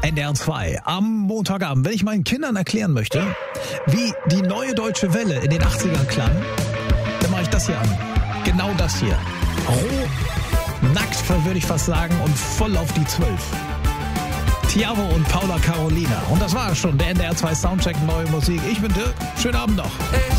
NDR 2 am Montagabend. Wenn ich meinen Kindern erklären möchte, wie die neue Deutsche Welle in den 80ern klang, dann mache ich das hier an. Genau das hier. Roh, nackt, würde ich fast sagen, und voll auf die 12. Tiavo und Paula Carolina. Und das war schon der NDR 2 Soundcheck, neue Musik. Ich bin Dirk. Schönen Abend noch.